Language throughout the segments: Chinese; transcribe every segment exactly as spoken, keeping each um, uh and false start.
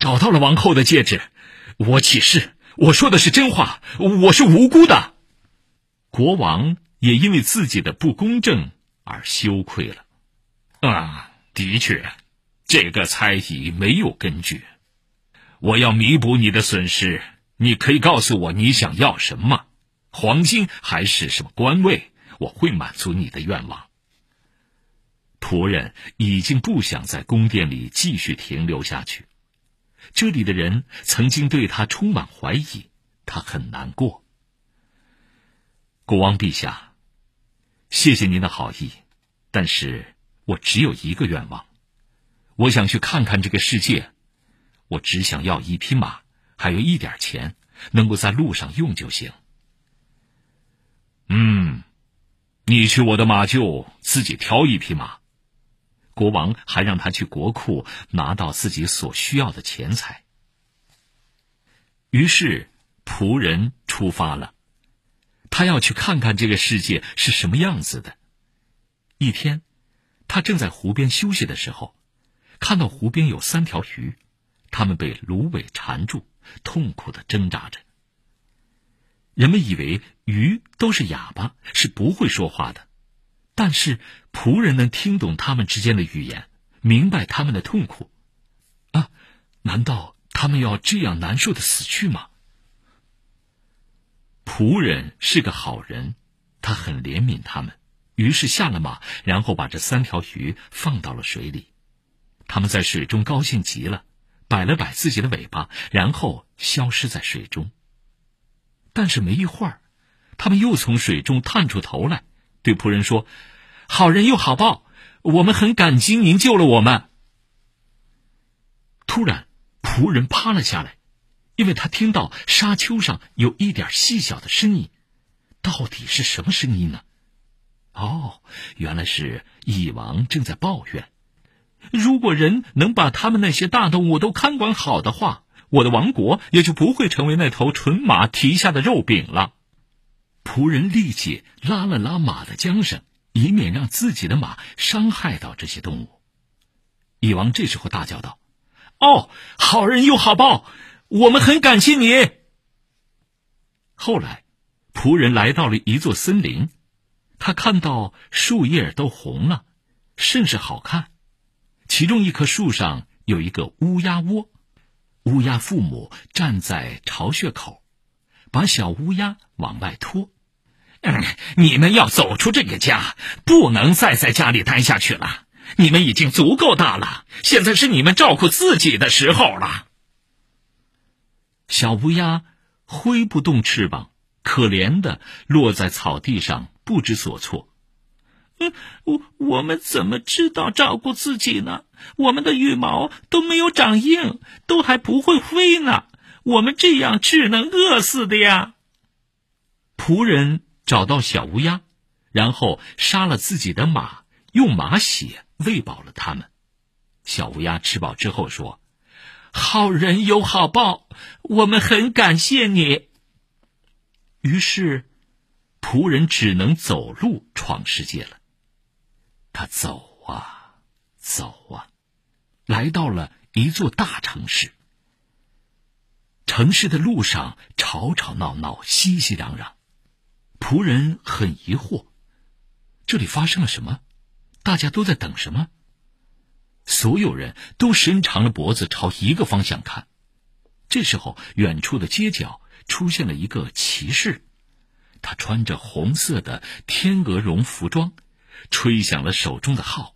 找到了王后的戒指，我起誓，我说的是真话，我是无辜的。国王也因为自己的不公正而羞愧了。啊，的确，这个猜疑没有根据。我要弥补你的损失，你可以告诉我你想要什么，黄金还是什么官位，我会满足你的愿望。仆人已经不想在宫殿里继续停留下去，这里的人曾经对他充满怀疑，他很难过。国王陛下，谢谢您的好意，但是我只有一个愿望，我想去看看这个世界，我只想要一匹马，还有一点钱，能够在路上用就行。嗯，你去我的马厩自己挑一匹马。国王还让他去国库拿到自己所需要的钱财。于是仆人出发了，他要去看看这个世界是什么样子的。一天，他正在湖边休息的时候，看到湖边有三条鱼，它们被芦苇缠住，痛苦地挣扎着。人们以为鱼都是哑巴，是不会说话的，但是仆人能听懂他们之间的语言，明白他们的痛苦。啊，难道他们要这样难受的死去吗？仆人是个好人，他很怜悯他们，于是下了马，然后把这三条鱼放到了水里。他们在水中高兴极了，摆了摆自己的尾巴，然后消失在水中。但是没一会儿，他们又从水中探出头来，对仆人说：好人有好报，我们很感激您救了我们。突然仆人趴了下来，因为他听到沙丘上有一点细小的声音。到底是什么声音呢？哦，原来是蚁王正在抱怨，如果人能把他们那些大动物都看管好的话，我的王国也就不会成为那头纯马蹄下的肉饼了。仆人立即拉了拉马的缰绳，以免让自己的马伤害到这些动物。蚁王这时候大叫道：哦，好人有好报，我们很感谢你。后来仆人来到了一座森林，他看到树叶都红了，甚是好看。其中一棵树上有一个乌鸦窝，乌鸦父母站在巢穴口，把小乌鸦往外拖。嗯，你们要走出这个家，不能再在家里待下去了。你们已经足够大了，现在是你们照顾自己的时候了。小乌鸦挥不动翅膀，可怜地落在草地上，不知所措。嗯，我我们怎么知道照顾自己呢？我们的羽毛都没有长硬，都还不会飞呢。我们这样只能饿死的呀。仆人找到小乌鸦，然后杀了自己的马，用马血喂饱了它们。小乌鸦吃饱之后说：好人有好报，我们很感谢你。于是仆人只能走路闯世界了。他走啊走啊，来到了一座大城市。城市的路上吵吵闹闹，熙熙攘攘。仆人很疑惑，这里发生了什么？大家都在等什么？所有人都伸长了脖子朝一个方向看。这时候远处的街角出现了一个骑士，他穿着红色的天鹅绒服装，吹响了手中的号。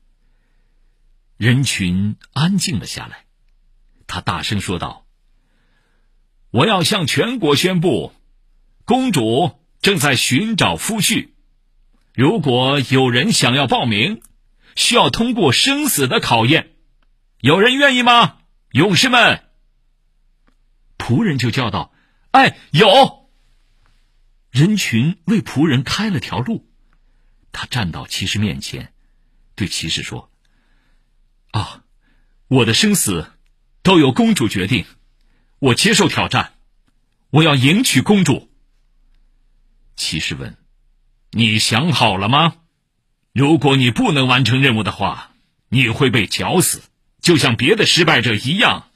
人群安静了下来，他大声说道：我要向全国宣布，公主正在寻找夫婿，如果有人想要报名，需要通过生死的考验，有人愿意吗？勇士们！仆人就叫道：哎，有！人群为仆人开了条路。他站到骑士面前，对骑士说：啊，我的生死都由公主决定，我接受挑战，我要迎娶公主。骑士问：你想好了吗？如果你不能完成任务的话，你会被绞死，就像别的失败者一样。